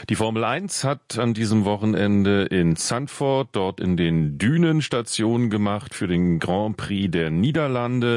Die Formel 1 hat an diesem Wochenende in Zandvoort, dort in den Dünen Station gemacht für den Grand Prix der Niederlande.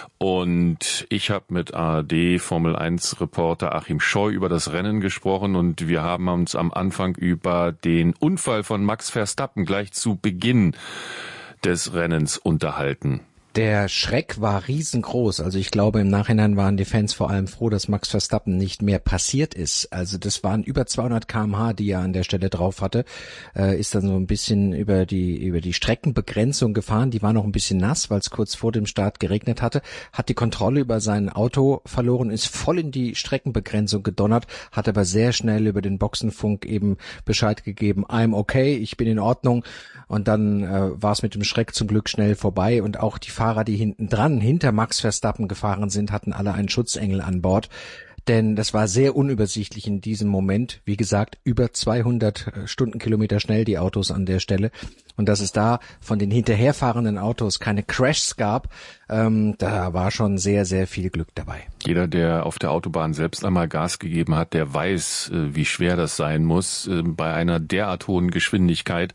Und ich habe mit ARD Formel 1 Reporter Achim Scheu über das Rennen gesprochen und wir haben uns am Anfang über den Unfall von Max Verstappen gleich zu Beginn des Rennens unterhalten. Der Schreck war riesengroß. Also ich glaube, im Nachhinein waren die Fans vor allem froh, dass Max Verstappen nicht mehr passiert ist. Also das waren über 200 km/h, die er an der Stelle drauf hatte. Ist dann so ein bisschen über die Streckenbegrenzung gefahren. Die war noch ein bisschen nass, weil es kurz vor dem Start geregnet hatte. Hat die Kontrolle über sein Auto verloren, ist voll in die Streckenbegrenzung gedonnert, hat aber sehr schnell über den Boxenfunk eben Bescheid gegeben, I'm okay, ich bin in Ordnung. Und dann war es mit dem Schreck zum Glück schnell vorbei und auch die Fahrer, die hinter Max Verstappen gefahren sind, hatten alle einen Schutzengel an Bord. Denn das war sehr unübersichtlich in diesem Moment. Wie gesagt, über 200 Stundenkilometer schnell die Autos an der Stelle. Und dass es da von den hinterherfahrenden Autos keine Crashs gab, da war schon sehr, sehr viel Glück dabei. Jeder, der auf der Autobahn selbst einmal Gas gegeben hat, der weiß, wie schwer das sein muss, bei einer derart hohen Geschwindigkeit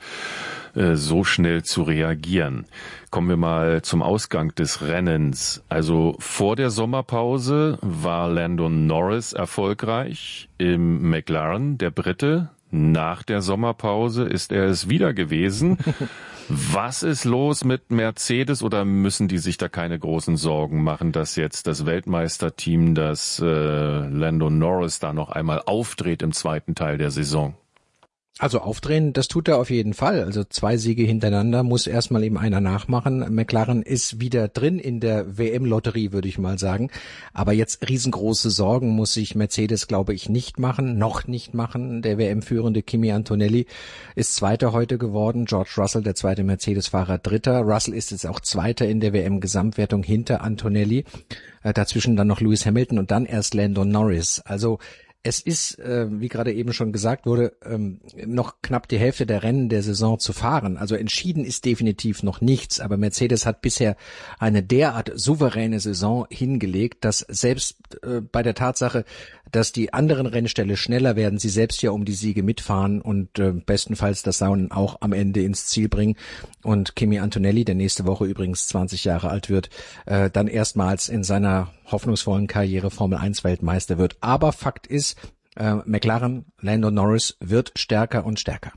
so schnell zu reagieren. Kommen wir mal zum Ausgang des Rennens. Also vor der Sommerpause war Lando Norris erfolgreich im McLaren, der Brite. Nach der Sommerpause ist er es wieder gewesen. Was ist los mit Mercedes oder müssen die sich da keine großen Sorgen machen, dass jetzt das Weltmeisterteam, das Lando Norris da noch einmal aufdreht im zweiten Teil der Saison? Also aufdrehen, das tut er auf jeden Fall. Also 2 Siege hintereinander muss erstmal eben einer nachmachen. McLaren ist wieder drin in der WM-Lotterie, würde ich mal sagen. Aber jetzt riesengroße Sorgen muss sich Mercedes, glaube ich, noch nicht machen. Der WM-führende Kimi Antonelli ist Zweiter heute geworden. George Russell, der zweite Mercedes-Fahrer, Dritter. Russell ist jetzt auch Zweiter in der WM-Gesamtwertung hinter Antonelli. Dazwischen dann noch Lewis Hamilton und dann erst Lando Norris. Also es ist, wie gerade eben schon gesagt wurde, noch knapp die Hälfte der Rennen der Saison zu fahren. Also entschieden ist definitiv noch nichts. Aber Mercedes hat bisher eine derart souveräne Saison hingelegt, dass selbst bei der Tatsache, dass die anderen Rennställe schneller werden, sie selbst ja um die Siege mitfahren und bestenfalls das Saunen auch am Ende ins Ziel bringen. Und Kimi Antonelli, der nächste Woche übrigens 20 Jahre alt wird, dann erstmals in seiner hoffnungsvollen Karriere Formel 1 Weltmeister wird. Aber Fakt ist, McLaren, Lando Norris wird stärker und stärker.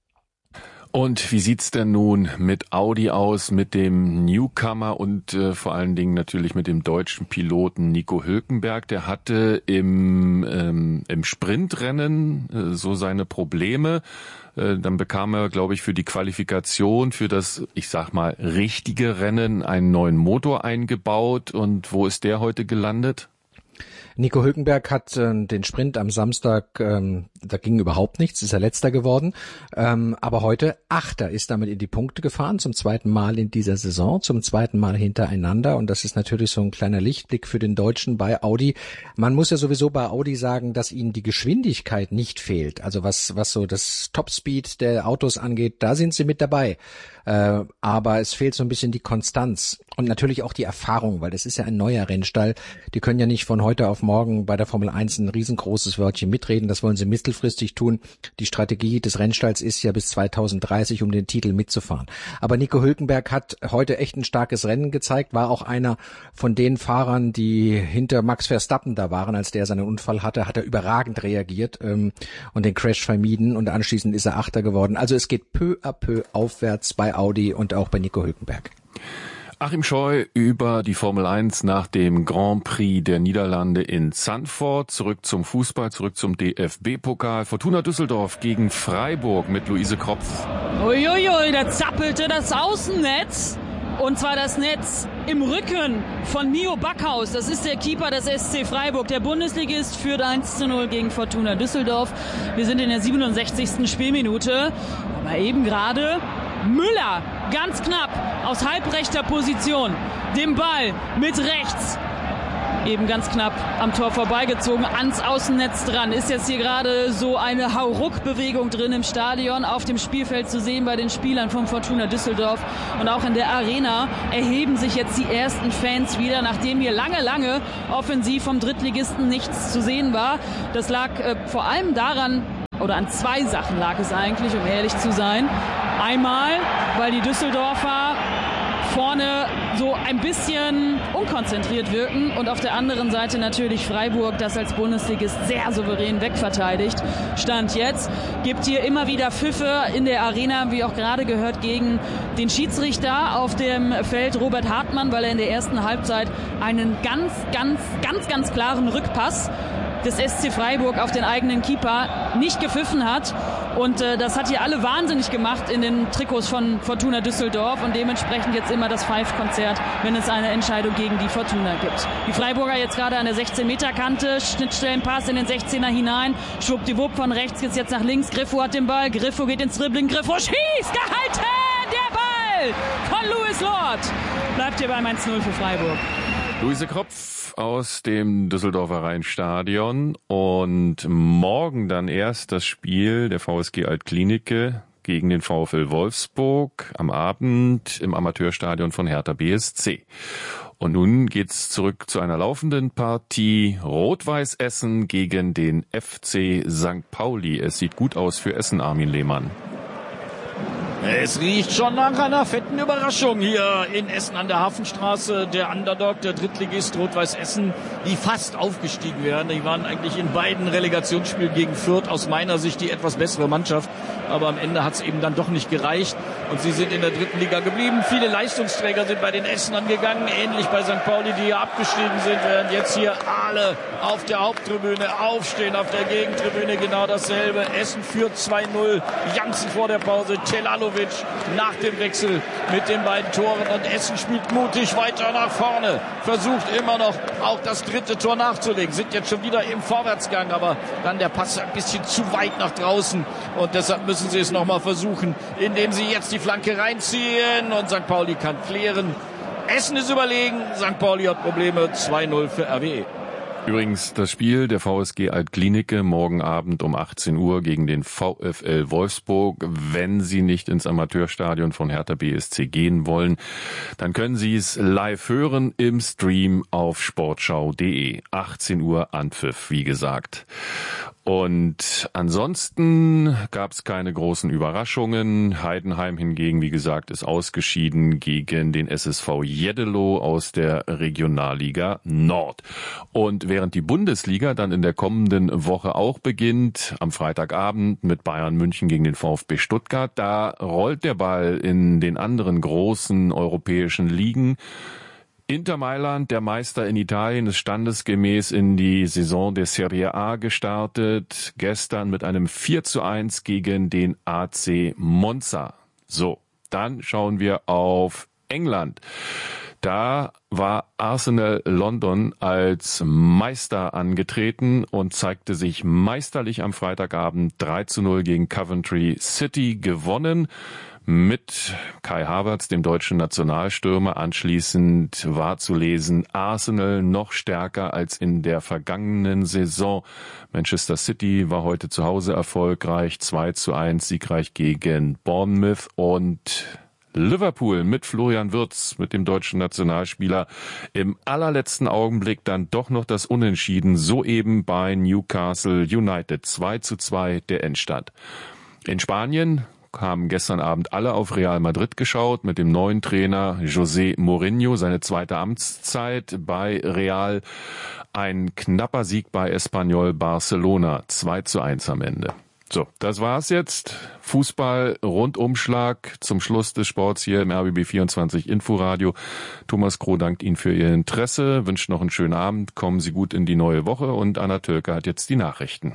Und wie sieht's denn nun mit Audi aus, mit dem Newcomer und vor allen Dingen natürlich mit dem deutschen Piloten Nico Hülkenberg? Der hatte im Sprintrennen so seine Probleme. Dann bekam er, glaube ich, für die Qualifikation, für das, ich sag mal, richtige Rennen einen neuen Motor eingebaut. Und wo ist der heute gelandet? Nico Hülkenberg hat den Sprint am Samstag, da ging überhaupt nichts, ist er Letzter geworden, aber heute Achter, ist damit in die Punkte gefahren, zum zweiten Mal in dieser Saison, zum zweiten Mal hintereinander, und das ist natürlich so ein kleiner Lichtblick für den Deutschen bei Audi. Man muss ja sowieso bei Audi sagen, dass ihnen die Geschwindigkeit nicht fehlt, also was so das Topspeed der Autos angeht, da sind sie mit dabei. Aber es fehlt so ein bisschen die Konstanz und natürlich auch die Erfahrung, weil das ist ja ein neuer Rennstall. Die können ja nicht von heute auf morgen bei der Formel 1 ein riesengroßes Wörtchen mitreden. Das wollen sie mittelfristig tun. Die Strategie des Rennstalls ist ja bis 2030, um den Titel mitzufahren. Aber Nico Hülkenberg hat heute echt ein starkes Rennen gezeigt, war auch einer von den Fahrern, die hinter Max Verstappen da waren, als der seinen Unfall hatte, hat er überragend reagiert und den Crash vermieden und anschließend ist er Achter geworden. Also es geht peu à peu aufwärts bei Audi und auch bei Nico Hülkenberg. Achim Scheu über die Formel 1 nach dem Grand Prix der Niederlande in Zandvoort. Zurück zum Fußball, zurück zum DFB-Pokal. Fortuna Düsseldorf gegen Freiburg mit Luise Kropf. Uiuiui, da zappelte das Außennetz. Und zwar das Netz im Rücken von Mio Backhaus. Das ist der Keeper des SC Freiburg. Der Bundesligist führt 1:0 gegen Fortuna Düsseldorf. Wir sind in der 67. Spielminute. Aber eben gerade Müller, ganz knapp, aus halbrechter Position, den Ball mit rechts. Eben ganz knapp am Tor vorbeigezogen, ans Außennetz dran. Ist jetzt hier gerade so eine Hauruck-Bewegung drin im Stadion, auf dem Spielfeld zu sehen bei den Spielern von Fortuna Düsseldorf. Und auch in der Arena erheben sich jetzt die ersten Fans wieder, nachdem hier lange offensiv vom Drittligisten nichts zu sehen war. Das lag vor allem daran, oder an zwei Sachen lag es eigentlich, um ehrlich zu sein. Einmal, weil die Düsseldorfer vorne so ein bisschen unkonzentriert wirken und auf der anderen Seite natürlich Freiburg, das als Bundesligist sehr souverän wegverteidigt. Stand jetzt, gibt hier immer wieder Pfiffe in der Arena, wie auch gerade gehört, gegen den Schiedsrichter auf dem Feld Robert Hartmann, weil er in der ersten Halbzeit einen ganz klaren Rückpass des SC Freiburg auf den eigenen Keeper nicht gepfiffen hat. Und das hat hier alle wahnsinnig gemacht in den Trikots von Fortuna Düsseldorf und dementsprechend jetzt immer das Pfeifkonzert, wenn es eine Entscheidung gegen die Fortuna gibt. Die Freiburger jetzt gerade an der 16-Meter-Kante, Schnittstellenpass in den 16er hinein, schwuppdiwupp von rechts geht's jetzt nach links, Griffo hat den Ball, Griffo geht ins Dribbling, Griffo schießt, gehalten, der Ball von Louis Lord. Bleibt hier beim 1-0 für Freiburg. Luise Kropf aus dem Düsseldorfer Rheinstadion und morgen dann erst das Spiel der VSG Altklinike gegen den VfL Wolfsburg am Abend im Amateurstadion von Hertha BSC. Und nun geht's zurück zu einer laufenden Partie Rot-Weiß Essen gegen den FC St. Pauli. Es sieht gut aus für Essen, Armin Lehmann. Es riecht schon nach einer fetten Überraschung hier in Essen an der Hafenstraße. Der Underdog, der Drittligist Rot-Weiß Essen, die fast aufgestiegen wären. Die waren eigentlich in beiden Relegationsspielen gegen Fürth aus meiner Sicht die etwas bessere Mannschaft. Aber am Ende hat es eben dann doch nicht gereicht. Und sie sind in der dritten Liga geblieben. Viele Leistungsträger sind bei den Essenern gegangen. Ähnlich bei St. Pauli, die hier abgestiegen sind. Während jetzt hier alle auf der Haupttribüne aufstehen. Auf der Gegentribüne genau dasselbe. Essen führt 2-0. Janssen vor der Pause. Telalovic nach dem Wechsel mit den beiden Toren. Und Essen spielt mutig weiter nach vorne. Versucht immer noch auch das dritte Tor nachzulegen. Sind jetzt schon wieder im Vorwärtsgang. Aber dann der Pass ein bisschen zu weit nach draußen. Und deshalb müssen sie es nochmal versuchen, indem sie jetzt die Flanke reinziehen. Und St. Pauli kann klären. Essen ist überlegen. St. Pauli hat Probleme. 2-0 für RWE. Übrigens das Spiel der VSG Altklinike morgen Abend um 18 Uhr gegen den VfL Wolfsburg. Wenn Sie nicht ins Amateurstadion von Hertha BSC gehen wollen, dann können Sie es live hören im Stream auf sportschau.de. 18 Uhr Anpfiff, wie gesagt. Und ansonsten gab es keine großen Überraschungen. Heidenheim hingegen, wie gesagt, ist ausgeschieden gegen den SSV Jeddelo aus der Regionalliga Nord. Und während die Bundesliga dann in der kommenden Woche auch beginnt, am Freitagabend mit Bayern München gegen den VfB Stuttgart, da rollt der Ball in den anderen großen europäischen Ligen. Inter Mailand, der Meister in Italien, ist standesgemäß in die Saison der Serie A gestartet. Gestern mit einem 4:1 gegen den AC Monza. So, dann schauen wir auf England. Da war Arsenal London als Meister angetreten und zeigte sich meisterlich am Freitagabend 3:0 gegen Coventry City gewonnen. Mit Kai Havertz, dem deutschen Nationalstürmer. Anschließend war zu lesen, Arsenal noch stärker als in der vergangenen Saison. Manchester City war heute zu Hause erfolgreich, 2:1 siegreich gegen Bournemouth. Und Liverpool mit Florian Wirtz, mit dem deutschen Nationalspieler, im allerletzten Augenblick dann doch noch das Unentschieden, soeben bei Newcastle United. 2:2 der Endstand. In Spanien haben gestern Abend alle auf Real Madrid geschaut mit dem neuen Trainer José Mourinho, seine zweite Amtszeit bei Real. Ein knapper Sieg bei Espanyol Barcelona, 2:1 am Ende. So, das war's jetzt. Fußball Rundumschlag zum Schluss des Sports hier im RBB 24 Inforadio. Thomas Kroh dankt Ihnen für Ihr Interesse, wünscht noch einen schönen Abend, kommen Sie gut in die neue Woche und Anna Tölke hat jetzt die Nachrichten.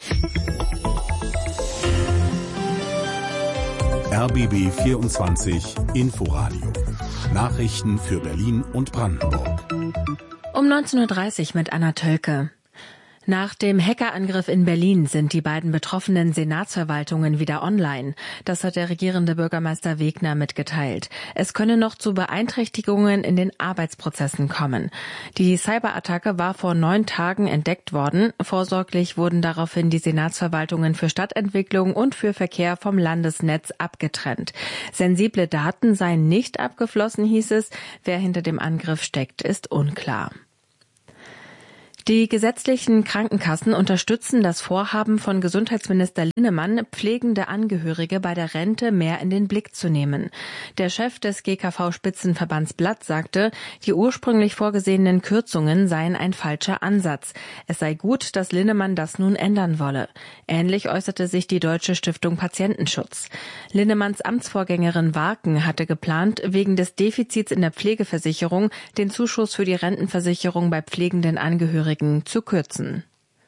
RBB 24 Inforadio. Nachrichten für Berlin und Brandenburg. Um 19:30 Uhr mit Anna Tölke. Nach dem Hackerangriff in Berlin sind die beiden betroffenen Senatsverwaltungen wieder online. Das hat der regierende Bürgermeister Wegner mitgeteilt. Es könne noch zu Beeinträchtigungen in den Arbeitsprozessen kommen. Die Cyberattacke war vor 9 Tagen entdeckt worden. Vorsorglich wurden daraufhin die Senatsverwaltungen für Stadtentwicklung und für Verkehr vom Landesnetz abgetrennt. Sensible Daten seien nicht abgeflossen, hieß es. Wer hinter dem Angriff steckt, ist unklar. Die gesetzlichen Krankenkassen unterstützen das Vorhaben von Gesundheitsminister Linnemann, pflegende Angehörige bei der Rente mehr in den Blick zu nehmen. Der Chef des GKV-Spitzenverbands Blatt sagte, die ursprünglich vorgesehenen Kürzungen seien ein falscher Ansatz. Es sei gut, dass Linnemann das nun ändern wolle. Ähnlich äußerte sich die Deutsche Stiftung Patientenschutz. Linnemanns Amtsvorgängerin Warken hatte geplant, wegen des Defizits in der Pflegeversicherung den Zuschuss für die Rentenversicherung bei pflegenden Angehörigen zu kürzen.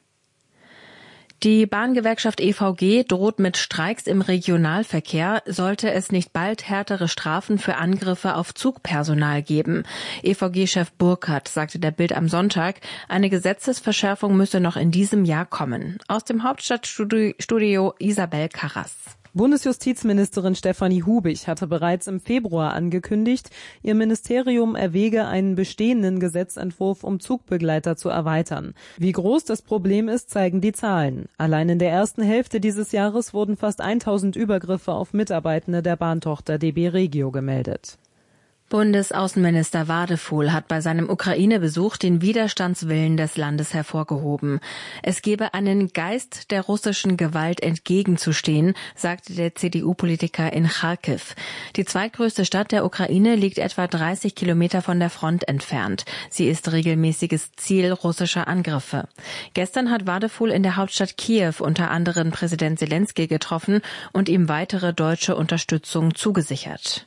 Die Bahngewerkschaft EVG droht mit Streiks im Regionalverkehr, sollte es nicht bald härtere Strafen für Angriffe auf Zugpersonal geben. EVG-Chef Burkhardt sagte der Bild am Sonntag, eine Gesetzesverschärfung müsse noch in diesem Jahr kommen. Aus dem Hauptstadtstudio Isabel Karras. Bundesjustizministerin Stefanie Hubig hatte bereits im Februar angekündigt, ihr Ministerium erwäge einen bestehenden Gesetzentwurf, um Zugbegleiter zu erweitern. Wie groß das Problem ist, zeigen die Zahlen. Allein in der ersten Hälfte dieses Jahres wurden fast 1000 Übergriffe auf Mitarbeitende der Bahntochter DB Regio gemeldet. Bundesaußenminister Wadefuhl hat bei seinem Ukraine-Besuch den Widerstandswillen des Landes hervorgehoben. Es gebe einen Geist der russischen Gewalt entgegenzustehen, sagte der CDU-Politiker in Charkiw. Die zweitgrößte Stadt der Ukraine liegt etwa 30 Kilometer von der Front entfernt. Sie ist regelmäßiges Ziel russischer Angriffe. Gestern hat Wadefuhl in der Hauptstadt Kiew unter anderem Präsident Selenskyj getroffen und ihm weitere deutsche Unterstützung zugesichert.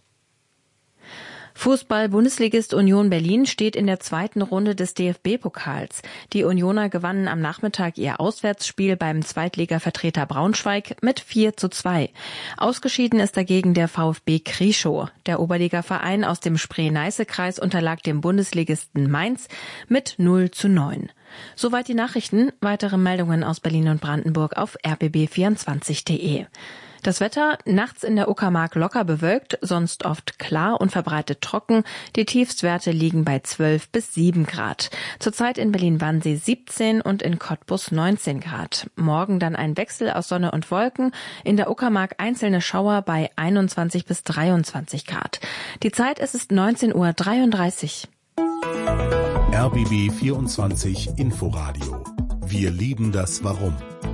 Fußball-Bundesligist Union Berlin steht in der zweiten Runde des DFB-Pokals. Die Unioner gewannen am Nachmittag ihr Auswärtsspiel beim Zweitligavertreter Braunschweig mit 4:2. Ausgeschieden ist dagegen der VfB Krieschow. Der Oberligaverein aus dem Spree-Neiße-Kreis unterlag dem Bundesligisten Mainz mit 0:9. Soweit die Nachrichten. Weitere Meldungen aus Berlin und Brandenburg auf rbb24.de. Das Wetter nachts in der Uckermark locker bewölkt, sonst oft klar und verbreitet trocken. Die Tiefstwerte liegen bei 12 bis 7 Grad. Zurzeit in Berlin-Wannsee 17 und in Cottbus 19 Grad. Morgen dann ein Wechsel aus Sonne und Wolken. In der Uckermark einzelne Schauer bei 21 bis 23 Grad. Die Zeit, es ist 19:33 Uhr. RBB 24 Inforadio. Wir lieben das Warum.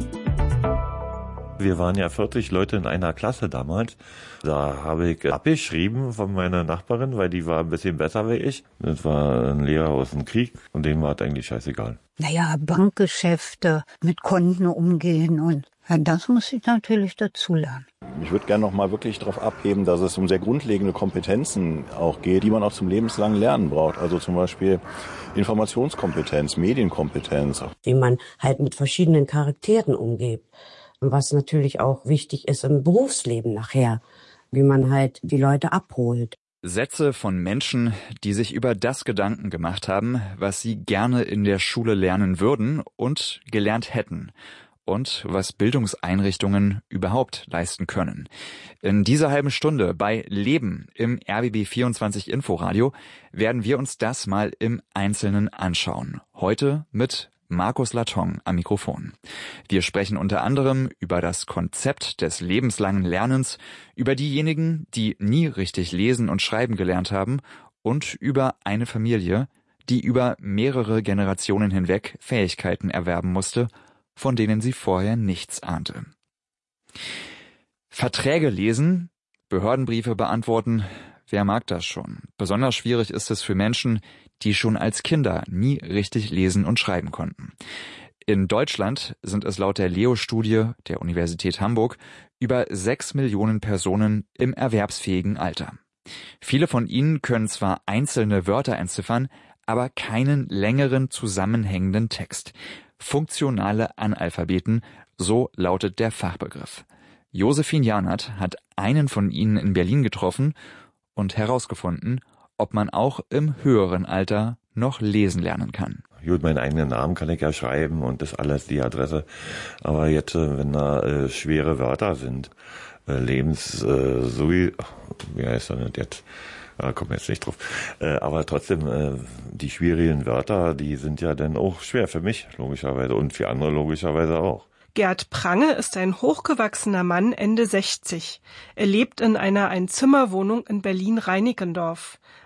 Wir waren ja 40 Leute in einer Klasse damals. Da habe ich abgeschrieben von meiner Nachbarin, weil die war ein bisschen besser wie ich. Das war ein Lehrer aus dem Krieg und dem war es eigentlich scheißegal. Naja, Bankgeschäfte, mit Konten umgehen und ja, das muss ich natürlich dazulernen. Ich würde gerne noch mal wirklich darauf abheben, dass es um sehr grundlegende Kompetenzen auch geht, die man auch zum lebenslangen Lernen braucht. Also zum Beispiel Informationskompetenz, Medienkompetenz. Wie man halt mit verschiedenen Charakteren umgeht. Was natürlich auch wichtig ist im Berufsleben nachher, wie man halt die Leute abholt. Sätze von Menschen, die sich über das Gedanken gemacht haben, was sie gerne in der Schule lernen würden und gelernt hätten. Und was Bildungseinrichtungen überhaupt leisten können. In dieser halben Stunde bei Leben im RBB 24 Inforadio werden wir uns das mal im Einzelnen anschauen. Heute mit Markus Latong am Mikrofon. Wir sprechen unter anderem über das Konzept des lebenslangen Lernens, über diejenigen, die nie richtig lesen und schreiben gelernt haben und über eine Familie, die über mehrere Generationen hinweg Fähigkeiten erwerben musste, von denen sie vorher nichts ahnte. Verträge lesen, Behördenbriefe beantworten, wer mag das schon? Besonders schwierig ist es für Menschen, die schon als Kinder nie richtig lesen und schreiben konnten. In Deutschland sind es laut der Leo-Studie der Universität Hamburg über 6 Millionen Personen im erwerbsfähigen Alter. Viele von ihnen können zwar einzelne Wörter entziffern, aber keinen längeren zusammenhängenden Text. Funktionale Analphabeten, so lautet der Fachbegriff. Josephine Janert hat einen von ihnen in Berlin getroffen und herausgefunden, ob man auch im höheren Alter noch lesen lernen kann. Gut, meinen eigenen Namen kann ich ja schreiben und das alles, die Adresse. Aber jetzt, wenn da schwere Wörter sind, wie heißt das nicht jetzt? Kommt jetzt nicht drauf. Aber trotzdem, die schwierigen Wörter, die sind ja dann auch schwer für mich, logischerweise, und für andere logischerweise auch. Gerd Prange ist ein hochgewachsener Mann, Ende 60. Er lebt in einer Einzimmerwohnung in Berlin-Reinickendorf.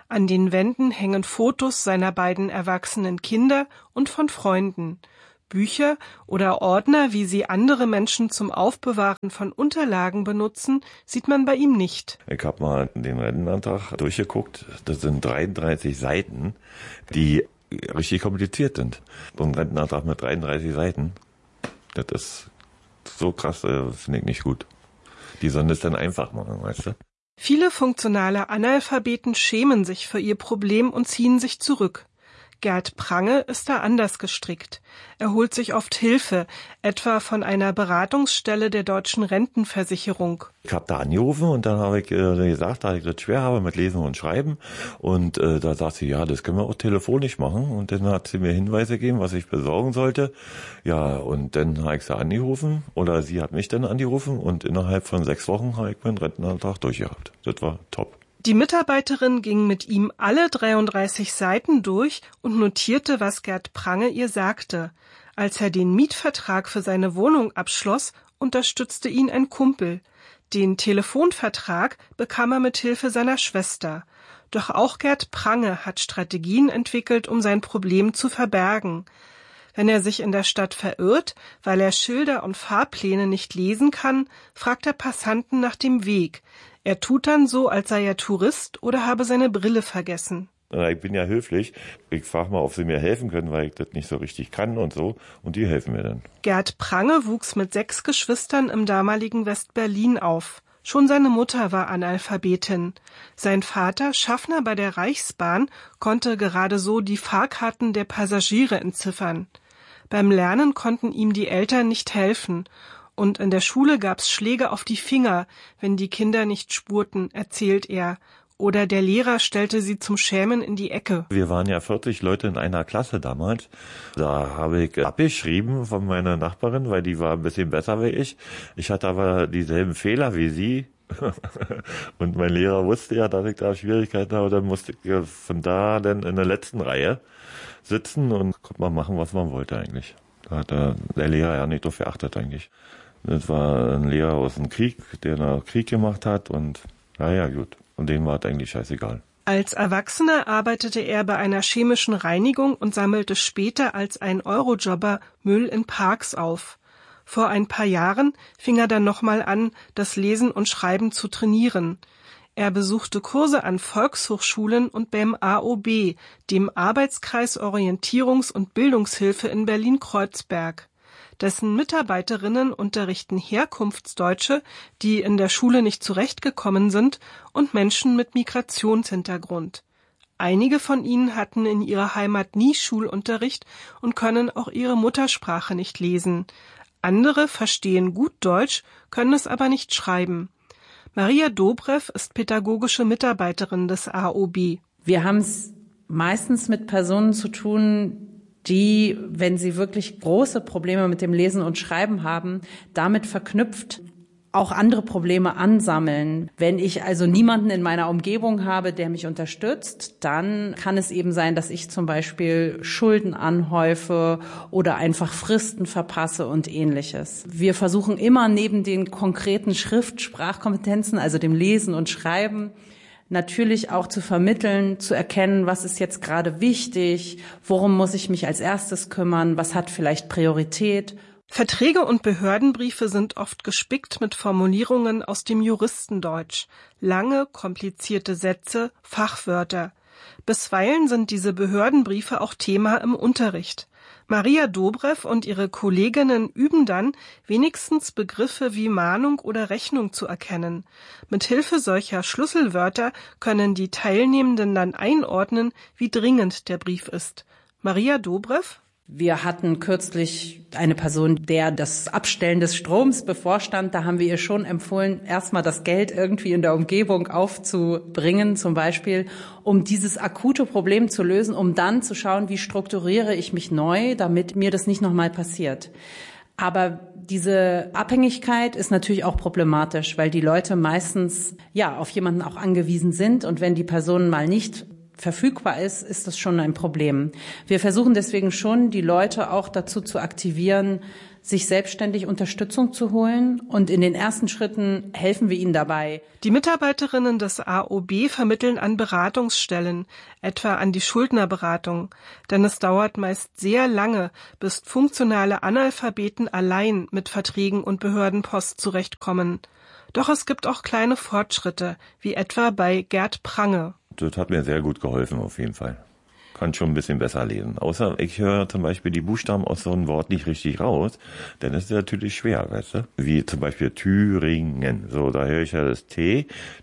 An den Wänden hängen Fotos seiner beiden erwachsenen Kinder und von Freunden. Bücher oder Ordner, wie sie andere Menschen zum Aufbewahren von Unterlagen benutzen, sieht man bei ihm nicht. Ich habe mal den Rentenantrag durchgeguckt. Das sind 33 Seiten, die richtig kompliziert sind. So ein Rentenantrag mit 33 Seiten, das ist so krass, finde ich nicht gut. Die sollen das dann einfach machen, weißt du? Viele funktionale Analphabeten schämen sich für ihr Problem und ziehen sich zurück. Gerd Prange ist da anders gestrickt. Er holt sich oft Hilfe, etwa von einer Beratungsstelle der Deutschen Rentenversicherung. Ich habe da angerufen und dann habe ich gesagt, dass ich das schwer habe mit Lesen und Schreiben. Und da sagt sie, ja, das können wir auch telefonisch machen. Und dann hat sie mir Hinweise gegeben, was ich besorgen sollte. Ja, und dann habe ich sie angerufen oder sie hat mich dann angerufen und innerhalb von 6 Wochen habe ich meinen Rentenantrag durchgehabt. Das war top. Die Mitarbeiterin ging mit ihm alle 33 Seiten durch und notierte, was Gerd Prange ihr sagte. Als er den Mietvertrag für seine Wohnung abschloss, unterstützte ihn ein Kumpel. Den Telefonvertrag bekam er mit Hilfe seiner Schwester. Doch auch Gerd Prange hat Strategien entwickelt, um sein Problem zu verbergen. Wenn er sich in der Stadt verirrt, weil er Schilder und Fahrpläne nicht lesen kann, fragt er Passanten nach dem Weg. Er tut dann so, als sei er Tourist oder habe seine Brille vergessen. Ich bin ja höflich. Ich frage mal, ob sie mir helfen können, weil ich das nicht so richtig kann und so. Und die helfen mir dann. Gerd Prange wuchs mit 6 Geschwistern im damaligen West-Berlin auf. Schon seine Mutter war Analphabetin. Sein Vater, Schaffner bei der Reichsbahn, konnte gerade so die Fahrkarten der Passagiere entziffern. Beim Lernen konnten ihm die Eltern nicht helfen. Und in der Schule gab's Schläge auf die Finger, wenn die Kinder nicht spurten, erzählt er. Oder der Lehrer stellte sie zum Schämen in die Ecke. Wir waren ja 40 Leute in einer Klasse damals. Da habe ich abgeschrieben von meiner Nachbarin, weil die war ein bisschen besser wie ich. Ich hatte aber dieselben Fehler wie sie. Und mein Lehrer wusste ja, dass ich da Schwierigkeiten habe. Dann musste ich von da dann in der letzten Reihe sitzen und konnte man machen, was man wollte eigentlich. Da hat der Lehrer ja nicht darauf geachtet eigentlich. Das war ein Lehrer aus dem Krieg, der einen Krieg gemacht hat und naja, gut. Und dem war es eigentlich scheißegal. Als Erwachsener arbeitete er bei einer chemischen Reinigung und sammelte später als ein Eurojobber Müll in Parks auf. Vor ein paar Jahren fing er dann nochmal an, das Lesen und Schreiben zu trainieren. Er besuchte Kurse an Volkshochschulen und beim AOB, dem Arbeitskreis Orientierungs- und Bildungshilfe in Berlin-Kreuzberg. Dessen Mitarbeiterinnen unterrichten Herkunftsdeutsche, die in der Schule nicht zurechtgekommen sind, und Menschen mit Migrationshintergrund. Einige von ihnen hatten in ihrer Heimat nie Schulunterricht und können auch ihre Muttersprache nicht lesen. Andere verstehen gut Deutsch, können es aber nicht schreiben. Maria Dobrev ist pädagogische Mitarbeiterin des AOB. Wir haben es meistens mit Personen zu tun, die, wenn sie wirklich große Probleme mit dem Lesen und Schreiben haben, damit verknüpft auch andere Probleme ansammeln. Wenn ich also niemanden in meiner Umgebung habe, der mich unterstützt, dann kann es eben sein, dass ich zum Beispiel Schulden anhäufe oder einfach Fristen verpasse und Ähnliches. Wir versuchen immer neben den konkreten Sprachkompetenzen, also dem Lesen und Schreiben, natürlich auch zu vermitteln, zu erkennen, was ist jetzt gerade wichtig, worum muss ich mich als erstes kümmern, was hat vielleicht Priorität. Verträge und Behördenbriefe sind oft gespickt mit Formulierungen aus dem Juristendeutsch. Lange, komplizierte Sätze, Fachwörter. Bisweilen sind diese Behördenbriefe auch Thema im Unterricht. Maria Dobrev und ihre Kolleginnen üben dann, wenigstens Begriffe wie Mahnung oder Rechnung zu erkennen. Mit Hilfe solcher Schlüsselwörter können die Teilnehmenden dann einordnen, wie dringend der Brief ist. Maria Dobrev? Wir hatten kürzlich eine Person, der das Abstellen des Stroms bevorstand. Da haben wir ihr schon empfohlen, erstmal das Geld irgendwie in der Umgebung aufzubringen, zum Beispiel, um dieses akute Problem zu lösen, um dann zu schauen, wie strukturiere ich mich neu, damit mir das nicht nochmal passiert. Aber diese Abhängigkeit ist natürlich auch problematisch, weil die Leute meistens auf jemanden auch angewiesen sind. Und wenn die Person mal nicht verfügbar ist, ist das schon ein Problem. Wir versuchen deswegen schon, die Leute auch dazu zu aktivieren, sich selbstständig Unterstützung zu holen. Und in den ersten Schritten helfen wir ihnen dabei. Die Mitarbeiterinnen des AOB vermitteln an Beratungsstellen, etwa an die Schuldnerberatung. Denn es dauert meist sehr lange, bis funktionale Analphabeten allein mit Verträgen und Behördenpost zurechtkommen. Doch es gibt auch kleine Fortschritte, wie etwa bei Gerd Prange. Das hat mir sehr gut geholfen, auf jeden Fall. Kann schon ein bisschen besser lesen. Außer ich höre zum Beispiel die Buchstaben aus so einem Wort nicht richtig raus, dann ist es natürlich schwer, weißt du? Wie zum Beispiel Thüringen. So, da höre ich ja das T,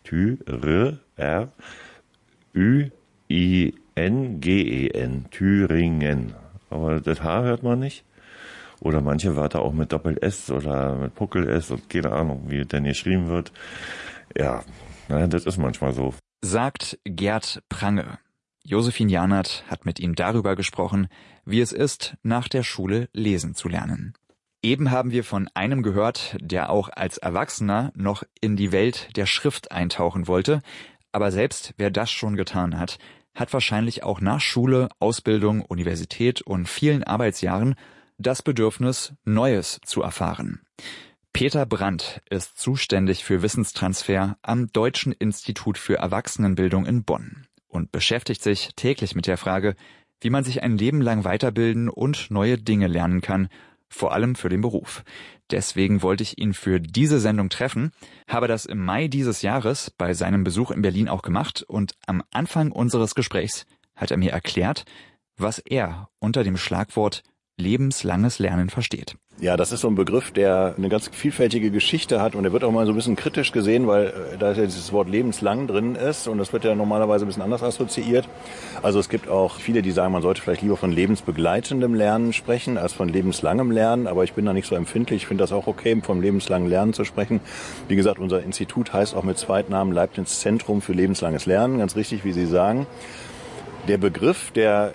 Thüringen, Thüringen. Aber das H hört man nicht. Oder manche Wörter auch mit Doppel-S oder mit Puckel-S und keine Ahnung, wie es denn geschrieben wird. Ja, das ist manchmal so. Sagt Gerd Prange. Josephine Janert hat mit ihm darüber gesprochen, wie es ist, nach der Schule lesen zu lernen. Eben haben wir von einem gehört, der auch als Erwachsener noch in die Welt der Schrift eintauchen wollte. Aber selbst wer das schon getan hat, hat wahrscheinlich auch nach Schule, Ausbildung, Universität und vielen Arbeitsjahren das Bedürfnis, Neues zu erfahren. Peter Brandt ist zuständig für Wissenstransfer am Deutschen Institut für Erwachsenenbildung in Bonn und beschäftigt sich täglich mit der Frage, wie man sich ein Leben lang weiterbilden und neue Dinge lernen kann, vor allem für den Beruf. Deswegen wollte ich ihn für diese Sendung treffen, habe das im Mai dieses Jahres bei seinem Besuch in Berlin auch gemacht und am Anfang unseres Gesprächs hat er mir erklärt, was er unter dem Schlagwort lebenslanges Lernen versteht. Ja, das ist so ein Begriff, der eine ganz vielfältige Geschichte hat und der wird auch mal so ein bisschen kritisch gesehen, weil da ja dieses Wort lebenslang drin ist und das wird ja normalerweise ein bisschen anders assoziiert. Also es gibt auch viele, die sagen, man sollte vielleicht lieber von lebensbegleitendem Lernen sprechen als von lebenslangem Lernen, aber ich bin da nicht so empfindlich. Ich finde das auch okay, vom lebenslangen Lernen zu sprechen. Wie gesagt, unser Institut heißt auch mit Zweitnamen Leibniz Zentrum für lebenslanges Lernen, ganz richtig, wie Sie sagen. Der Begriff, der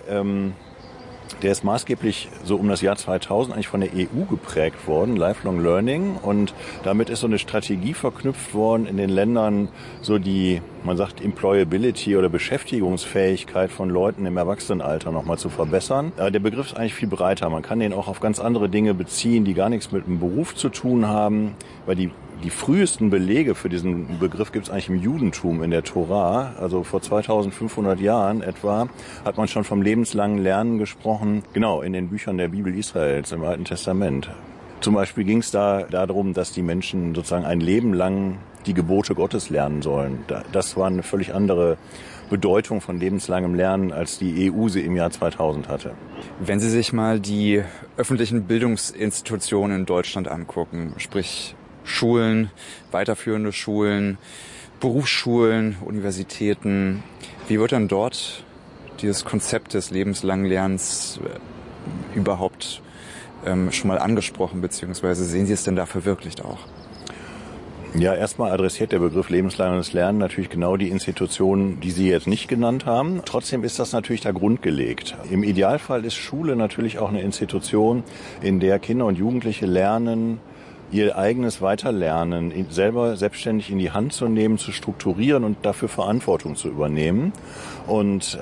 ist maßgeblich so um das Jahr 2000 eigentlich von der EU geprägt worden, Lifelong Learning. Und damit ist so eine Strategie verknüpft worden in den Ländern, so die, man sagt, Employability oder Beschäftigungsfähigkeit von Leuten im Erwachsenenalter nochmal zu verbessern. Der Begriff ist eigentlich viel breiter. Man kann den auch auf ganz andere Dinge beziehen, die gar nichts mit dem Beruf zu tun haben, weil die frühesten Belege für diesen Begriff gibt es eigentlich im Judentum, in der Tora. Also vor 2500 Jahren etwa hat man schon vom lebenslangen Lernen gesprochen. Genau, in den Büchern der Bibel Israels im Alten Testament. Zum Beispiel ging es da darum, dass die Menschen sozusagen ein Leben lang die Gebote Gottes lernen sollen. Das war eine völlig andere Bedeutung von lebenslangem Lernen, als die EU sie im Jahr 2000 hatte. Wenn Sie sich mal die öffentlichen Bildungsinstitutionen in Deutschland angucken, sprich Schulen, weiterführende Schulen, Berufsschulen, Universitäten. Wie wird dann dort dieses Konzept des lebenslangen Lernens überhaupt schon mal angesprochen, beziehungsweise sehen Sie es denn da verwirklicht auch? Ja, erstmal adressiert der Begriff lebenslanges Lernen natürlich genau die Institutionen, die Sie jetzt nicht genannt haben. Trotzdem ist das natürlich da grundgelegt. Im Idealfall ist Schule natürlich auch eine Institution, in der Kinder und Jugendliche lernen, ihr eigenes Weiterlernen selber selbstständig in die Hand zu nehmen, zu strukturieren und dafür Verantwortung zu übernehmen. Und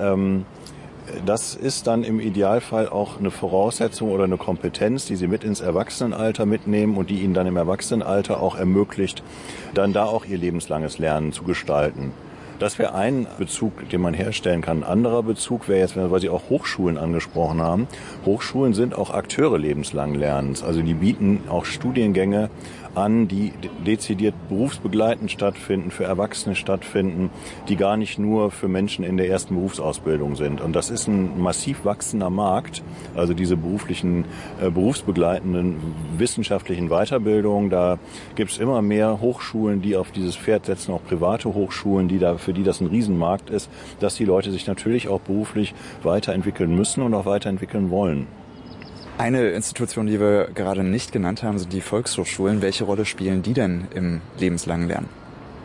das ist dann im Idealfall auch eine Voraussetzung oder eine Kompetenz, die sie mit ins Erwachsenenalter mitnehmen und die ihnen dann im Erwachsenenalter auch ermöglicht, dann da auch ihr lebenslanges Lernen zu gestalten. Das wäre ein Bezug, den man herstellen kann. Ein anderer Bezug wäre jetzt, weil Sie auch Hochschulen angesprochen haben. Hochschulen sind auch Akteure lebenslangen Lernens. Also die bieten auch Studiengänge an, die dezidiert berufsbegleitend stattfinden, für Erwachsene stattfinden, die gar nicht nur für Menschen in der ersten Berufsausbildung sind. Und das ist ein massiv wachsender Markt, also diese berufsbegleitenden wissenschaftlichen Weiterbildungen. Da gibt es immer mehr Hochschulen, die auf dieses Pferd setzen, auch private Hochschulen, für die das ein Riesenmarkt ist, dass die Leute sich natürlich auch beruflich weiterentwickeln müssen und auch weiterentwickeln wollen. Eine Institution, die wir gerade nicht genannt haben, sind die Volkshochschulen. Welche Rolle spielen die denn im lebenslangen Lernen?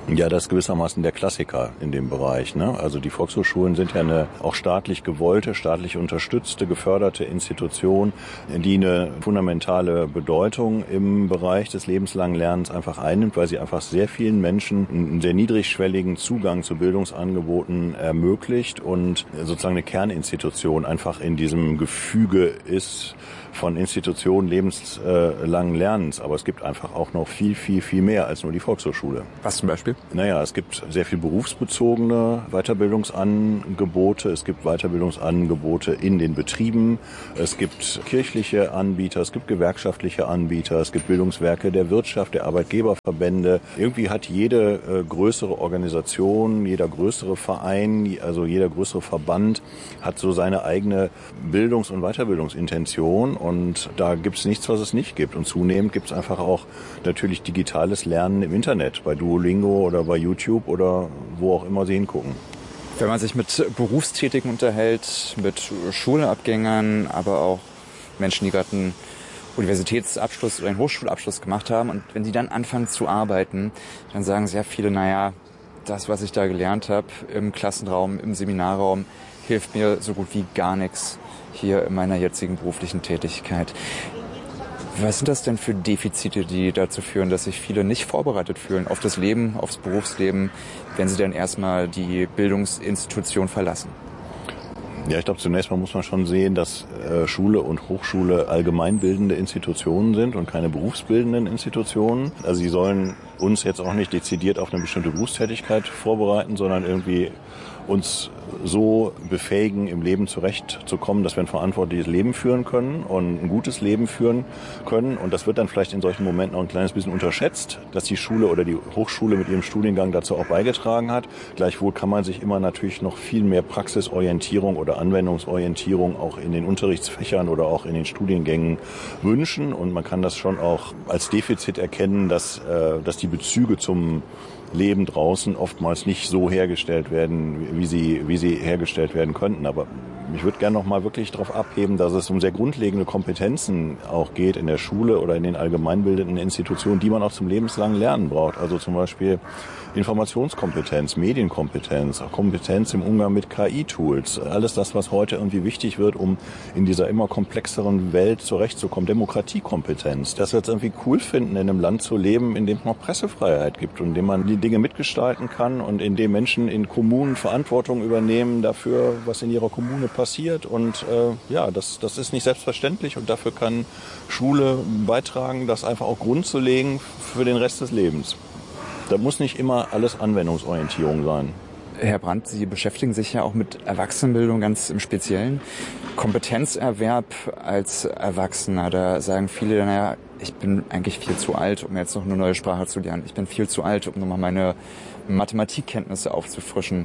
Ja, das ist gewissermaßen der Klassiker in dem Bereich, ne? Also die Volkshochschulen sind ja eine auch staatlich gewollte, staatlich unterstützte, geförderte Institution, die eine fundamentale Bedeutung im Bereich des lebenslangen Lernens einfach einnimmt, weil sie einfach sehr vielen Menschen einen sehr niedrigschwelligen Zugang zu Bildungsangeboten ermöglicht und sozusagen eine Kerninstitution einfach in diesem Gefüge ist von Institutionen lebenslangen Lernens. Aber es gibt einfach auch noch viel, viel, viel mehr als nur die Volkshochschule. Was zum Beispiel? Naja, es gibt sehr viel berufsbezogene Weiterbildungsangebote. Es gibt Weiterbildungsangebote in den Betrieben. Es gibt kirchliche Anbieter. Es gibt gewerkschaftliche Anbieter. Es gibt Bildungswerke der Wirtschaft, der Arbeitgeberverbände. Irgendwie hat jede größere Organisation, jeder größere Verein, also jeder größere Verband hat so seine eigene Bildungs- und Weiterbildungsintention. Und da gibt es nichts, was es nicht gibt. Und zunehmend gibt es einfach auch natürlich digitales Lernen im Internet, bei Duolingo oder bei YouTube oder wo auch immer Sie hingucken. Wenn man sich mit Berufstätigen unterhält, mit Schulabgängern, aber auch Menschen, die gerade einen Universitätsabschluss oder einen Hochschulabschluss gemacht haben, und wenn sie dann anfangen zu arbeiten, dann sagen sehr viele, naja, das, was ich da gelernt habe im Klassenraum, im Seminarraum, hilft mir so gut wie gar nichts hier in meiner jetzigen beruflichen Tätigkeit. Was sind das denn für Defizite, die dazu führen, dass sich viele nicht vorbereitet fühlen auf das Leben, aufs Berufsleben, wenn sie dann erstmal die Bildungsinstitution verlassen? Ja, ich glaube, zunächst mal muss man schon sehen, dass Schule und Hochschule allgemeinbildende Institutionen sind und keine berufsbildenden Institutionen. Also sie sollen uns jetzt auch nicht dezidiert auf eine bestimmte Berufstätigkeit vorbereiten, sondern irgendwie uns so befähigen, im Leben zurechtzukommen, dass wir ein verantwortliches Leben führen können und ein gutes Leben führen können. Und das wird dann vielleicht in solchen Momenten auch ein kleines bisschen unterschätzt, dass die Schule oder die Hochschule mit ihrem Studiengang dazu auch beigetragen hat. Gleichwohl kann man sich immer natürlich noch viel mehr Praxisorientierung oder Anwendungsorientierung auch in den Unterrichtsfächern oder auch in den Studiengängen wünschen. Und man kann das schon auch als Defizit erkennen, dass die Bezüge zum Leben draußen oftmals nicht so hergestellt werden, wie sie hergestellt werden könnten. Aber ich würde gerne noch mal wirklich darauf abheben, dass es um sehr grundlegende Kompetenzen auch geht in der Schule oder in den allgemeinbildenden Institutionen, die man auch zum lebenslangen Lernen braucht. Also zum Beispiel Informationskompetenz, Medienkompetenz, auch Kompetenz im Umgang mit KI-Tools. Alles das, was heute irgendwie wichtig wird, um in dieser immer komplexeren Welt zurechtzukommen. Demokratiekompetenz. Dass wir es irgendwie cool finden, in einem Land zu leben, in dem es noch Pressefreiheit gibt und in dem man die Dinge mitgestalten kann und in dem Menschen in Kommunen Verantwortung übernehmen dafür, was in ihrer Kommune passiert. Und das ist nicht selbstverständlich und dafür kann Schule beitragen, das einfach auch grundzulegen für den Rest des Lebens. Da muss nicht immer alles Anwendungsorientierung sein. Herr Brandt, Sie beschäftigen sich ja auch mit Erwachsenenbildung ganz im Speziellen. Kompetenzerwerb als Erwachsener, da sagen viele, naja, ich bin eigentlich viel zu alt, um jetzt noch eine neue Sprache zu lernen. Ich bin viel zu alt, um nochmal meine Mathematikkenntnisse aufzufrischen.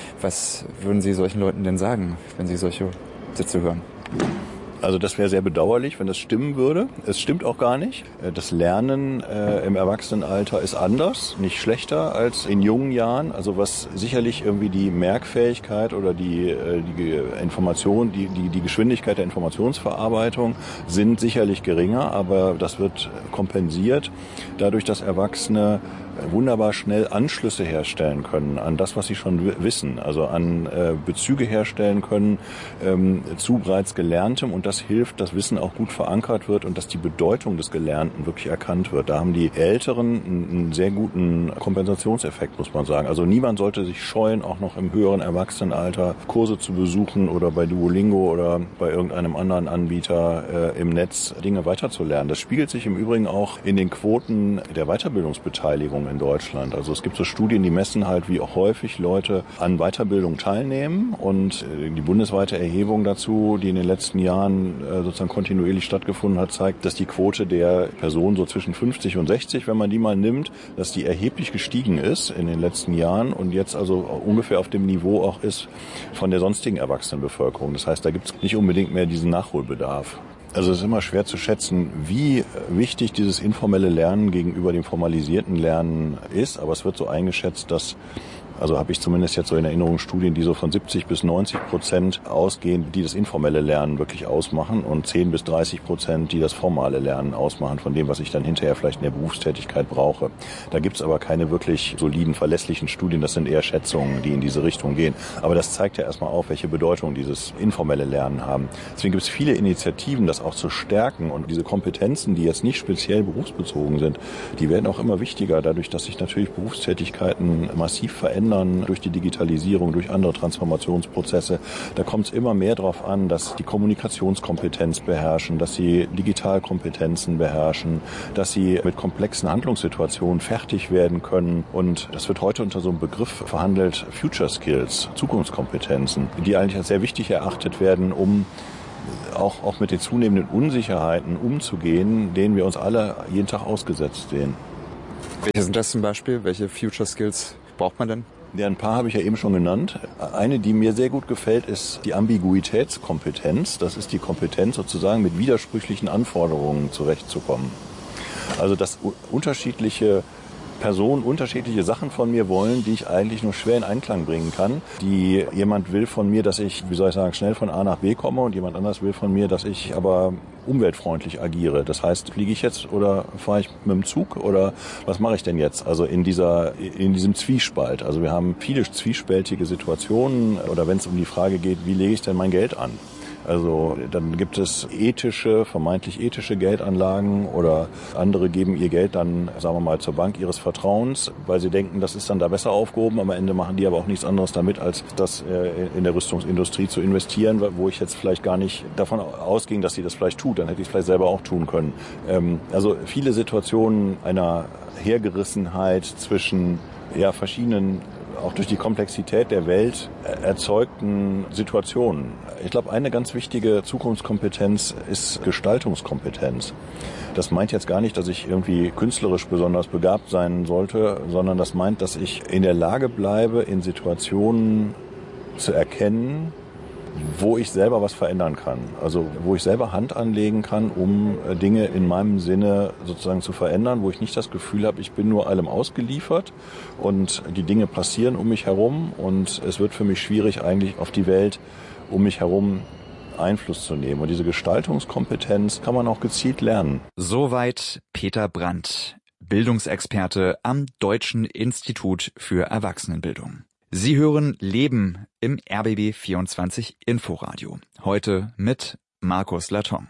Was würden Sie solchen Leuten denn sagen, wenn Sie solche Sätze hören? Also das wäre sehr bedauerlich, wenn das stimmen würde. Es stimmt auch gar nicht. Das Lernen im Erwachsenenalter ist anders, nicht schlechter als in jungen Jahren. Also was sicherlich irgendwie die Merkfähigkeit oder die Information, die Geschwindigkeit der Informationsverarbeitung sind sicherlich geringer, aber das wird kompensiert dadurch, dass Erwachsene wunderbar schnell Anschlüsse herstellen können an das, was sie schon wissen, also an Bezüge herstellen können zu bereits Gelerntem, und das hilft, dass Wissen auch gut verankert wird und dass die Bedeutung des Gelernten wirklich erkannt wird. Da haben die Älteren einen sehr guten Kompensationseffekt, muss man sagen. Also niemand sollte sich scheuen, auch noch im höheren Erwachsenenalter Kurse zu besuchen oder bei Duolingo oder bei irgendeinem anderen Anbieter im Netz Dinge weiterzulernen. Das spiegelt sich im Übrigen auch in den Quoten der Weiterbildungsbeteiligung in Deutschland. Also es gibt so Studien, die messen halt, wie auch häufig Leute an Weiterbildung teilnehmen, und die bundesweite Erhebung dazu, die in den letzten Jahren sozusagen kontinuierlich stattgefunden hat, zeigt, dass die Quote der Personen so zwischen 50 und 60, wenn man die mal nimmt, dass die erheblich gestiegen ist in den letzten Jahren und jetzt also ungefähr auf dem Niveau auch ist von der sonstigen Erwachsenenbevölkerung. Das heißt, da gibt es nicht unbedingt mehr diesen Nachholbedarf. Also es ist immer schwer zu schätzen, wie wichtig dieses informelle Lernen gegenüber dem formalisierten Lernen ist, aber es wird so eingeschätzt, dass Also habe ich zumindest jetzt so in Erinnerung Studien, die so von 70-90% ausgehen, die das informelle Lernen wirklich ausmachen und 10-30%, die das formale Lernen ausmachen von dem, was ich dann hinterher vielleicht in der Berufstätigkeit brauche. Da gibt es aber keine wirklich soliden, verlässlichen Studien. Das sind eher Schätzungen, die in diese Richtung gehen. Aber das zeigt ja erstmal auf, welche Bedeutung dieses informelle Lernen haben. Deswegen gibt es viele Initiativen, das auch zu stärken. Und diese Kompetenzen, die jetzt nicht speziell berufsbezogen sind, die werden auch immer wichtiger, dadurch, dass sich natürlich Berufstätigkeiten massiv verändern durch die Digitalisierung, durch andere Transformationsprozesse. Da kommt es immer mehr darauf an, dass die Kommunikationskompetenz beherrschen, dass sie Digitalkompetenzen beherrschen, dass sie mit komplexen Handlungssituationen fertig werden können. Und das wird heute unter so einem Begriff verhandelt, Future Skills, Zukunftskompetenzen, die eigentlich als sehr wichtig erachtet werden, um auch mit den zunehmenden Unsicherheiten umzugehen, denen wir uns alle jeden Tag ausgesetzt sehen. Welche sind das zum Beispiel? Welche Future Skills braucht man denn? Ja, ein paar habe ich ja eben schon genannt. Eine, die mir sehr gut gefällt, ist die Ambiguitätskompetenz. Das ist die Kompetenz, sozusagen mit widersprüchlichen Anforderungen zurechtzukommen. Also, dass unterschiedliche Personen unterschiedliche Sachen von mir wollen, die ich eigentlich nur schwer in Einklang bringen kann. Die jemand will von mir, dass ich, schnell von A nach B komme und jemand anders will von mir, dass ich aber umweltfreundlich agiere. Das heißt, fliege ich jetzt oder fahre ich mit dem Zug oder was mache ich denn jetzt? Also in diesem Zwiespalt. Also wir haben viele zwiespältige Situationen oder wenn es um die Frage geht, wie lege ich denn mein Geld an? Also dann gibt es vermeintlich ethische Geldanlagen oder andere geben ihr Geld dann, sagen wir mal, zur Bank ihres Vertrauens, weil sie denken, das ist dann da besser aufgehoben. Am Ende machen die aber auch nichts anderes damit, als das in der Rüstungsindustrie zu investieren, wo ich jetzt vielleicht gar nicht davon ausging, dass sie das vielleicht tut. Dann hätte ich es vielleicht selber auch tun können. Also viele Situationen einer Hergerissenheit zwischen verschiedenen, auch durch die Komplexität der Welt erzeugten Situationen. Ich glaube, eine ganz wichtige Zukunftskompetenz ist Gestaltungskompetenz. Das meint jetzt gar nicht, dass ich irgendwie künstlerisch besonders begabt sein sollte, sondern das meint, dass ich in der Lage bleibe, in Situationen zu erkennen, wo ich selber was verändern kann. Also wo ich selber Hand anlegen kann, um Dinge in meinem Sinne sozusagen zu verändern, wo ich nicht das Gefühl habe, ich bin nur allem ausgeliefert und die Dinge passieren um mich herum und es wird für mich schwierig, eigentlich auf die Welt um mich herum Einfluss zu nehmen. Und diese Gestaltungskompetenz kann man auch gezielt lernen. Soweit Peter Brandt, Bildungsexperte am Deutschen Institut für Erwachsenenbildung. Sie hören Leben im RBB 24 Inforadio. Heute mit Markus Laton.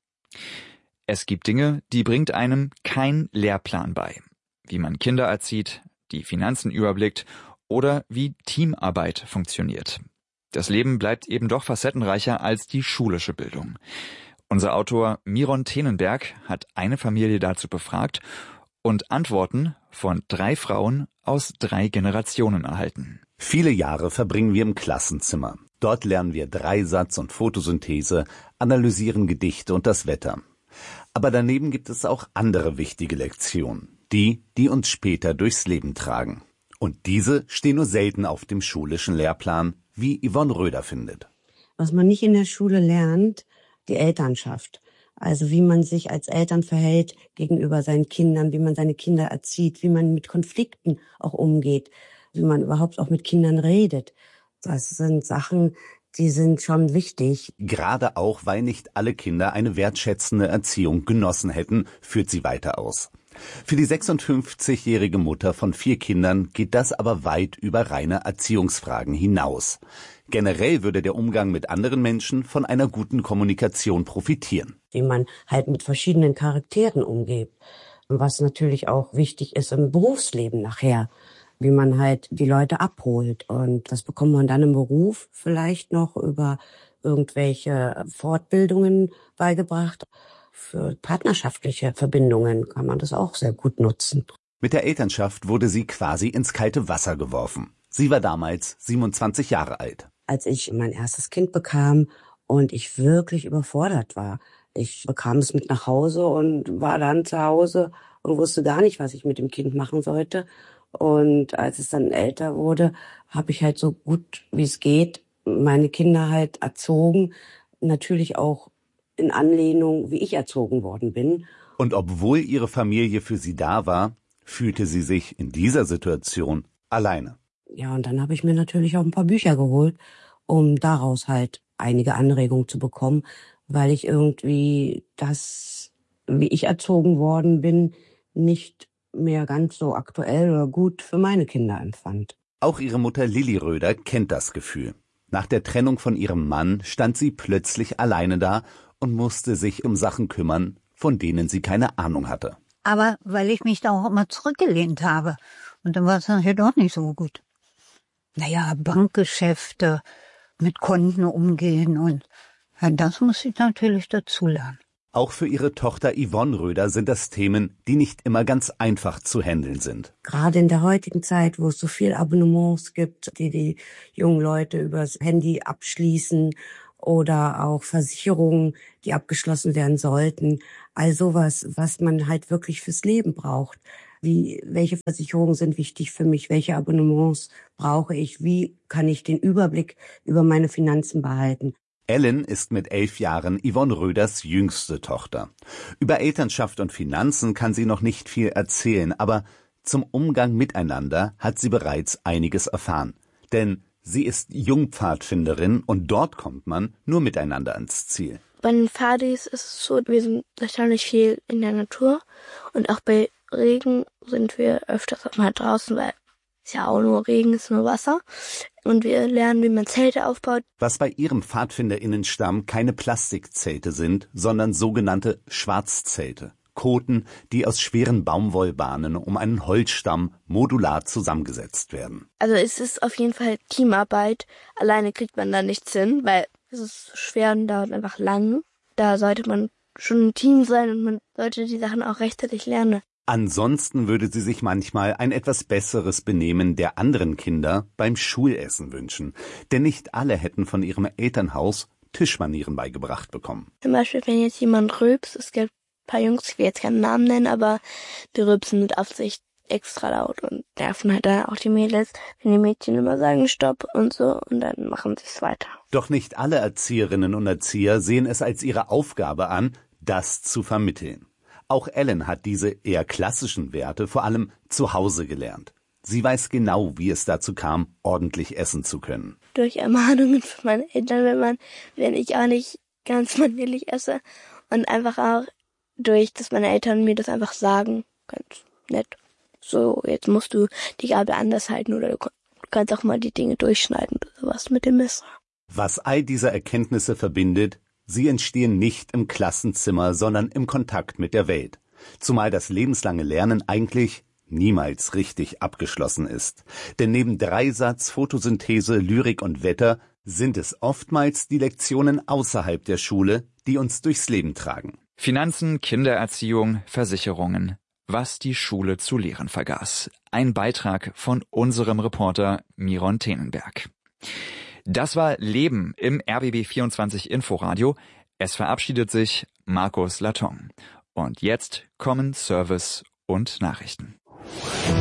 Es gibt Dinge, die bringt einem kein Lehrplan bei. Wie man Kinder erzieht, die Finanzen überblickt oder wie Teamarbeit funktioniert. Das Leben bleibt eben doch facettenreicher als die schulische Bildung. Unser Autor Miron Tenenberg hat eine Familie dazu befragt und Antworten von 3 Frauen aus 3 Generationen erhalten. Viele Jahre verbringen wir im Klassenzimmer. Dort lernen wir Dreisatz und Photosynthese, analysieren Gedichte und das Wetter. Aber daneben gibt es auch andere wichtige Lektionen, die uns später durchs Leben tragen. Und diese stehen nur selten auf dem schulischen Lehrplan, wie Yvonne Röder findet. Was man nicht in der Schule lernt, die Elternschaft. Also wie man sich als Eltern verhält gegenüber seinen Kindern, wie man seine Kinder erzieht, wie man mit Konflikten auch umgeht, wie man überhaupt auch mit Kindern redet. Das sind Sachen, die sind schon wichtig. Gerade auch, weil nicht alle Kinder eine wertschätzende Erziehung genossen hätten, führt sie weiter aus. Für die 56-jährige Mutter von 4 Kindern geht das aber weit über reine Erziehungsfragen hinaus. Generell würde der Umgang mit anderen Menschen von einer guten Kommunikation profitieren. Wie man halt mit verschiedenen Charakteren umgeht. Was natürlich auch wichtig ist im Berufsleben nachher. Wie man halt die Leute abholt. Und das bekommt man dann im Beruf vielleicht noch über irgendwelche Fortbildungen beigebracht. Für partnerschaftliche Verbindungen kann man das auch sehr gut nutzen. Mit der Elternschaft wurde sie quasi ins kalte Wasser geworfen. Sie war damals 27 Jahre alt. Als ich mein erstes Kind bekam und ich wirklich überfordert war. Ich bekam es mit nach Hause und war dann zu Hause und wusste gar nicht, was ich mit dem Kind machen sollte. Und als es dann älter wurde, habe ich halt so gut wie es geht meine Kinder halt erzogen. Natürlich auch in Anlehnung, wie ich erzogen worden bin. Und obwohl ihre Familie für sie da war, fühlte sie sich in dieser Situation alleine. Ja, und dann habe ich mir natürlich auch ein paar Bücher geholt, um daraus halt einige Anregungen zu bekommen, weil ich irgendwie das, wie ich erzogen worden bin, nicht mehr ganz so aktuell oder gut für meine Kinder empfand. Auch ihre Mutter Lilli Röder kennt das Gefühl. Nach der Trennung von ihrem Mann stand sie plötzlich alleine da und musste sich um Sachen kümmern, von denen sie keine Ahnung hatte. Aber weil ich mich da auch immer zurückgelehnt habe. Und dann war es nachher doch nicht so gut. Naja, Bankgeschäfte, mit Konten umgehen und ja, das muss ich natürlich dazulernen. Auch für ihre Tochter Yvonne Röder sind das Themen, die nicht immer ganz einfach zu handeln sind. Gerade in der heutigen Zeit, wo es so viel Abonnements gibt, die jungen Leute übers Handy abschließen oder auch Versicherungen, die abgeschlossen werden sollten. All sowas, was man halt wirklich fürs Leben braucht. Welche Versicherungen sind wichtig für mich? Welche Abonnements brauche ich? Wie kann ich den Überblick über meine Finanzen behalten? Ellen ist mit 11 Jahren Yvonne Röders jüngste Tochter. Über Elternschaft und Finanzen kann sie noch nicht viel erzählen, aber zum Umgang miteinander hat sie bereits einiges erfahren. Denn sie ist Jungpfadfinderin und dort kommt man nur miteinander ans Ziel. Bei den Pfadis ist es so, wir sind erstaunlich viel in der Natur und auch bei Regen sind wir öfters auch mal draußen, weil es ja auch nur Regen ist, nur Wasser. Und wir lernen, wie man Zelte aufbaut. Was bei ihrem PfadfinderInnenstamm keine Plastikzelte sind, sondern sogenannte Schwarzzelte. Koten, die aus schweren Baumwollbahnen um einen Holzstamm modular zusammengesetzt werden. Also es ist auf jeden Fall Teamarbeit. Alleine kriegt man da nichts hin, weil es ist schwer und dauert einfach lang. Da sollte man schon ein Team sein und man sollte die Sachen auch rechtzeitig lernen. Ansonsten würde sie sich manchmal ein etwas besseres Benehmen der anderen Kinder beim Schulessen wünschen. Denn nicht alle hätten von ihrem Elternhaus Tischmanieren beigebracht bekommen. Zum Beispiel, wenn jetzt jemand rülpst, es gibt ein paar Jungs, ich will jetzt keinen Namen nennen, aber die rülpsen mit Absicht extra laut und nerven halt dann auch die Mädels, wenn die Mädchen immer sagen Stopp und so und dann machen sie es weiter. Doch nicht alle Erzieherinnen und Erzieher sehen es als ihre Aufgabe an, das zu vermitteln. Auch Ellen hat diese eher klassischen Werte vor allem zu Hause gelernt. Sie weiß genau, wie es dazu kam, ordentlich essen zu können. Durch Ermahnungen von meinen Eltern, wenn ich auch nicht ganz manierlich esse und einfach auch durch, dass meine Eltern mir das einfach sagen, ganz nett. So, jetzt musst du die Gabel anders halten oder du kannst auch mal die Dinge durchschneiden oder sowas mit dem Messer. Was all diese Erkenntnisse verbindet, sie entstehen nicht im Klassenzimmer, sondern im Kontakt mit der Welt. Zumal das lebenslange Lernen eigentlich niemals richtig abgeschlossen ist. Denn neben Dreisatz, Photosynthese, Lyrik und Wetter sind es oftmals die Lektionen außerhalb der Schule, die uns durchs Leben tragen. Finanzen, Kindererziehung, Versicherungen. Was die Schule zu lehren vergaß. Ein Beitrag von unserem Reporter Miron Tenenberg. Das war Leben im RBB 24 Inforadio. Es verabschiedet sich Markus Latong. Und jetzt kommen Service und Nachrichten.